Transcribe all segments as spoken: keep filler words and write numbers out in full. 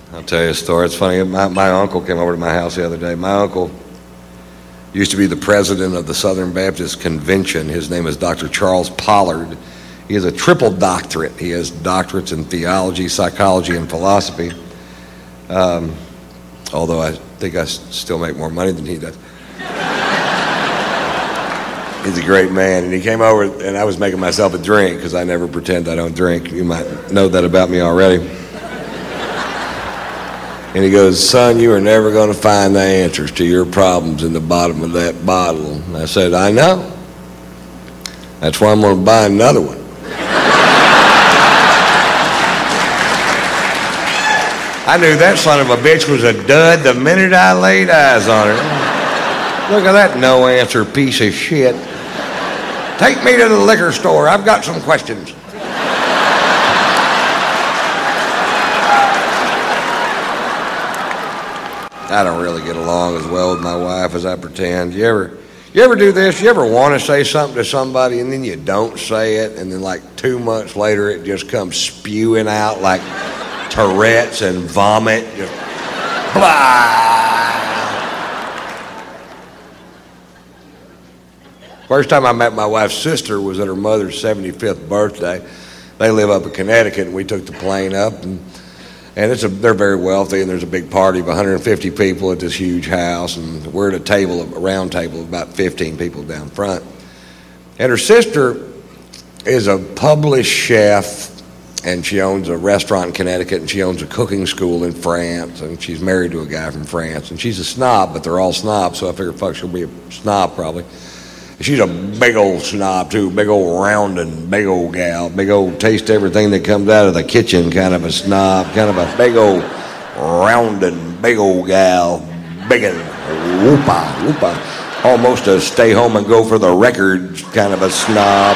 I'll tell you a story. It's funny. My, my uncle came over to my house the other day. My uncle used to be the president of the Southern Baptist Convention. His name is Doctor Charles Pollard. He has a triple doctorate. He has doctorates in theology, psychology, and philosophy. Um, although I think I still make more money than he does. He's a great man. And he came over, and I was making myself a drink because I never pretend I don't drink. You might know that about me already. And he goes, son, you are never going to find the answers to your problems in the bottom of that bottle. And I said, I know. That's why I'm going to buy another one. I knew that son of a bitch was a dud the minute I laid eyes on her. Look at that no-answer piece of shit. Take me to the liquor store. I've got some questions. I don't really get along as well with my wife as I pretend. You ever, you ever do this? You ever want to say something to somebody and then you don't say it, and then like two months later it just comes spewing out like Tourette's and vomit? Just blah. First time I met my wife's sister was at her mother's seventy-fifth birthday. They live up in Connecticut, and we took the plane up, and And it's a, they're very wealthy, and there's a big party of one hundred fifty people at this huge house, and we're at a table, a round table of about fifteen people down front. And her sister is a published chef, and she owns a restaurant in Connecticut, and she owns a cooking school in France, and she's married to a guy from France. And she's a snob, but they're all snobs, so I figure, fuck, she'll be a snob probably. She's a big old snob, too, big old rounding, big old gal, big old taste everything that comes out of the kitchen kind of a snob, kind of a big old rounding, big old gal, big and whoopa, whoopa, almost a stay home and go for the records kind of a snob.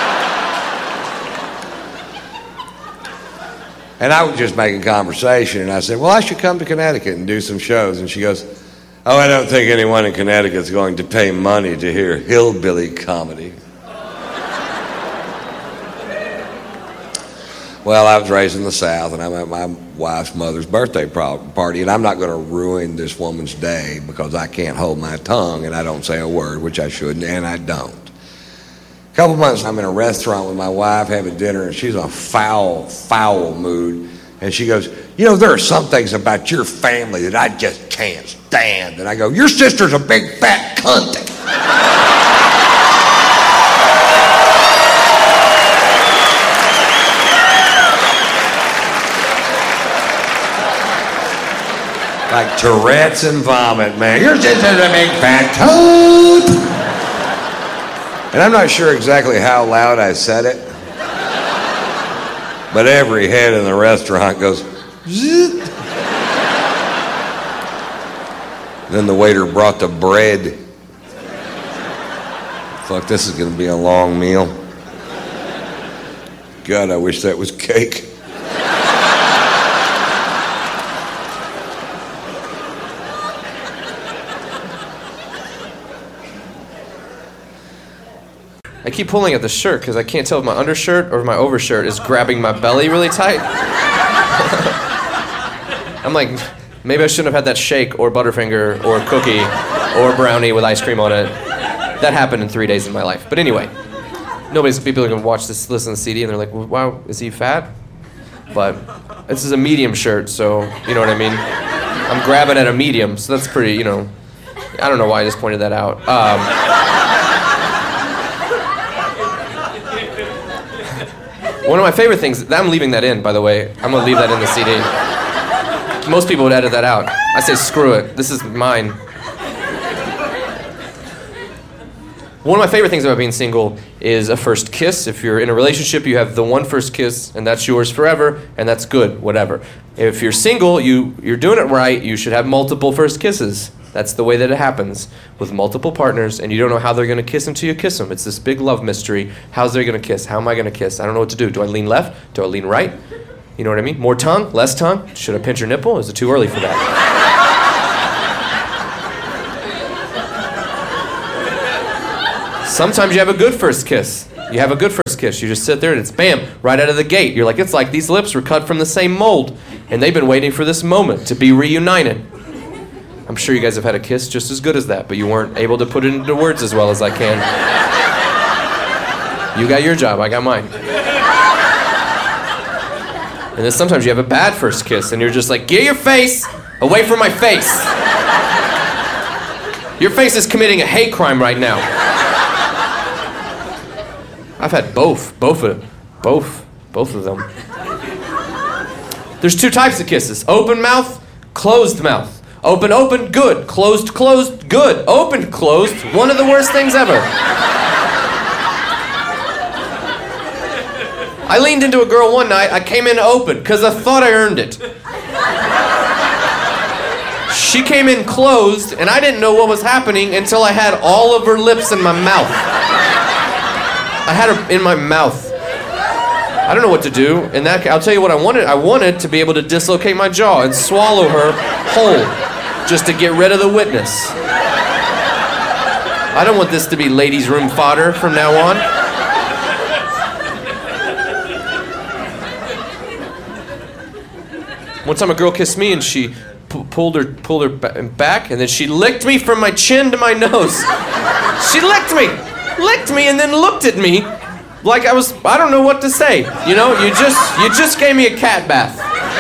And I was just making conversation, and I said, well, I should come to Connecticut and do some shows. And she goes, oh, I don't think anyone in Connecticut's going to pay money to hear hillbilly comedy. Well, I was raised in the South, and I'm at my wife's mother's birthday party, and I'm not going to ruin this woman's day because I can't hold my tongue and I don't say a word, which I shouldn't, and I don't. A couple months, I'm in a restaurant with my wife having dinner, and she's in a foul, foul mood. And she goes, you know, there are some things about your family that I just can't stand. And I go, your sister's a big fat cunt. Like Tourette's and vomit, man. Your sister's a big fat cunt. And I'm not sure exactly how loud I said it, but every head in the restaurant goes, zzz. Then the waiter brought the bread. Fuck, this is going to be a long meal. God, I wish that was cake. I keep pulling at the shirt because I can't tell if my undershirt or my overshirt is grabbing my belly really tight. I'm like, maybe I shouldn't have had that shake or Butterfinger or cookie or brownie with ice cream on it. That happened in three days in my life. But anyway, nobody's people are gonna watch this, listen to the C D, and they're like, wow, is he fat? But this is a medium shirt, so you know what I mean. I'm grabbing at a medium, so that's pretty, you know. I don't know why I just pointed that out. Um, One of my favorite things, I'm leaving that in, by the way. I'm going to leave that in the C D. Most people would edit that out. I say, screw it. This is mine. One of my favorite things about being single is a first kiss. If you're in a relationship, you have the one first kiss, and that's yours forever, and that's good, whatever. If you're single, you, you're doing it right. You should have multiple first kisses. That's the way that it happens with multiple partners, and you don't know how they're going to kiss until you kiss them. It's this big love mystery. How's they going to kiss? How am I going to kiss? I don't know what to do. Do I lean left? Do I lean right? You know what I mean? More tongue? Less tongue? Should I pinch your nipple? Is it too early for that? Sometimes you have a good first kiss. You have a good first kiss. You just sit there and it's bam, right out of the gate. You're like, it's like these lips were cut from the same mold. and they've been waiting for this moment to be reunited. I'm sure you guys have had a kiss just as good as that, but you weren't able to put it into words as well as I can. You got your job, I got mine. And then sometimes you have a bad first kiss, and you're just like, get your face away from my face. Your face is committing a hate crime right now. I've had both, both of, both, both of them. There's two types of kisses: open mouth, closed mouth. Open, open, good. Closed, closed, good. Open, closed, one of the worst things ever. I leaned into a girl one night. I came in open because I thought I earned it. She came in closed, and I didn't know what was happening until I had all of her lips in my mouth. I had her in my mouth. I don't know what to do. And that, I'll tell you what I wanted. I wanted to be able to dislocate my jaw and swallow her whole, just to get rid of the witness. I don't want this to be ladies' room fodder from now on. One time a girl kissed me and she p- pulled her pulled her ba- back, and then she licked me from my chin to my nose. She licked me, licked me, and then looked at me like I was, I don't know what to say. You know, you just you just gave me a cat bath.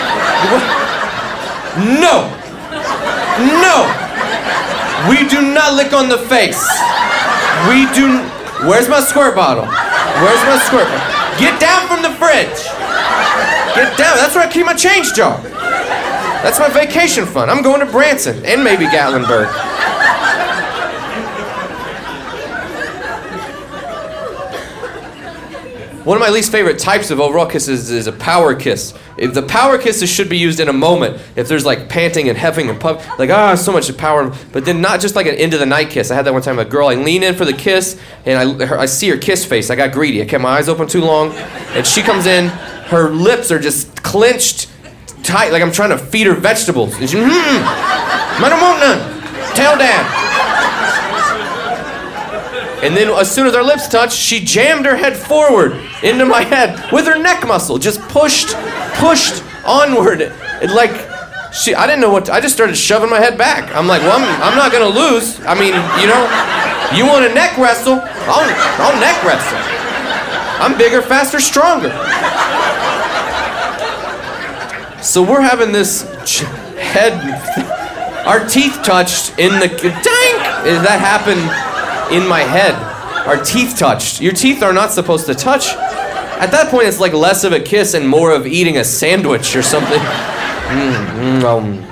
No. No. We do not lick on the face. We do. Where's my squirt bottle? Where's my squirt bottle? Get down from the fridge. Get down. That's where I keep my change jar. That's my vacation fund. I'm going to Branson and maybe Gatlinburg. One of my least favorite types of overall kisses is a power kiss. If the power kisses should be used in a moment. If there's like panting and heffing and puff, like, ah, oh, so much power. But then not just like an into the night kiss. I had that one time with a girl. I lean in for the kiss, and I, her, I see her kiss face. I got greedy. I kept my eyes open too long. And she comes in. Her lips are just clenched tight, like I'm trying to feed her vegetables. And she, hmm, I don't want none. Tail down. And then as soon as our lips touched, she jammed her head forward into my head with her neck muscle, just pushed, pushed onward. It like, she, I didn't know what, to, I just started shoving my head back. I'm like, well, I'm, I'm not gonna lose. I mean, you know, you want to neck wrestle, I'll, I'll neck wrestle. I'm bigger, faster, stronger. So we're having this ch- head, our teeth touched in the, dang, that happened in my head. Our teeth touched. Your teeth are not supposed to touch. At that point, it's like less of a kiss and more of eating a sandwich or something. Mm, mm, um.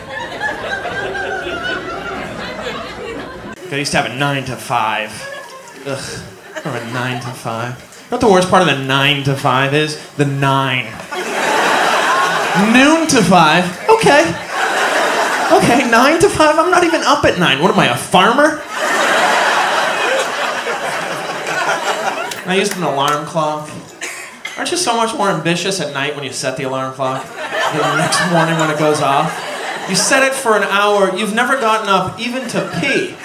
I used to have a nine to five. Ugh, or a nine to five. You know what the worst part of the nine to five is? The nine. Noon to five. Okay. Okay, nine to five. I'm not even up at nine. What am I, a farmer? I used an alarm clock. Aren't you so much more ambitious at night when you set the alarm clock than the next morning when it goes off? You set it for an hour. You've never gotten up even to pee.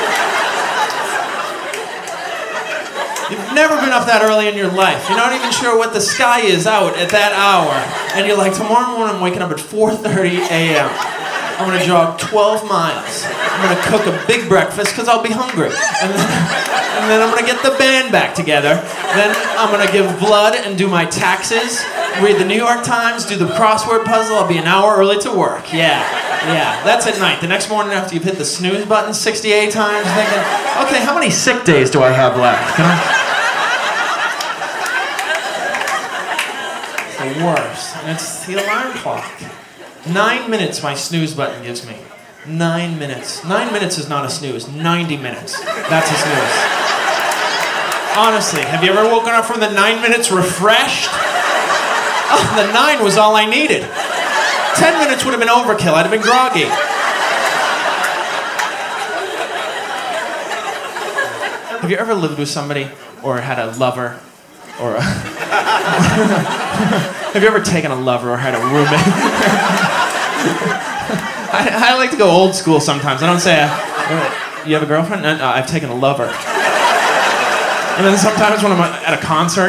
You've never been up that early in your life. You're not even sure what the sky is out at that hour. And you're like, tomorrow morning I'm waking up at four thirty a.m. I'm gonna jog twelve miles. I'm gonna cook a big breakfast because I'll be hungry. And then, and then I'm gonna get the band back together. Then I'm gonna give blood and do my taxes, read the New York Times, do the crossword puzzle. I'll be an hour early to work. Yeah, yeah, that's at night. The next morning after you've hit the snooze button sixty-eight times, thinking, okay, how many sick days do I have left? Can I? The worst. And it's the alarm clock. Nine minutes my snooze button gives me. Nine minutes. Nine minutes is not a snooze. Ninety minutes. That's a snooze. Honestly, have you ever woken up from the nine minutes refreshed? Oh, the nine was all I needed. Ten minutes would have been overkill. I'd have been groggy. Have you ever lived with somebody or had a lover or a... Have you ever taken a lover or had a roommate? I, I like to go old school sometimes. I don't say, uh, you have a girlfriend? No, no, I've taken a lover. And then sometimes when I'm at a concert,